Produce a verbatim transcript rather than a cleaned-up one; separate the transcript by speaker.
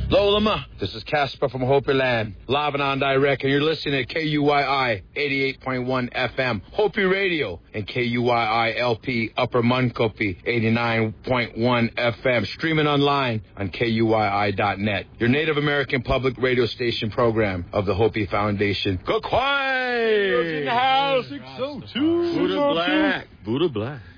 Speaker 1: Lolama, this is Casper from Hopi Land, live and on direct, and you're listening to K U Y I eighty-eight point one F M, Hopi Radio, and K U Y I L P Upper Munkopi eighty-nine point one F M, streaming online on K U Y I dot net, your Native American public radio station program of the Hopi Foundation. Go quiet!
Speaker 2: In the house, six oh two.
Speaker 3: Buddha Black. Buddha Black.